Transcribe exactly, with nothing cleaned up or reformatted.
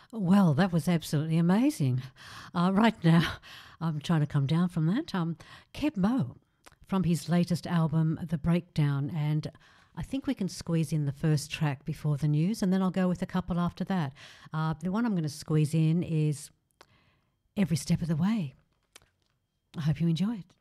Well, that was absolutely amazing. Uh, right now, I'm trying to come down from that. Um, Keb Mo from his latest album, The Breakdown, and I think we can squeeze in the first track before the news, and then I'll go with a couple after that. Uh, the one I'm going to squeeze in is Every Step of the Way. I hope you enjoy it.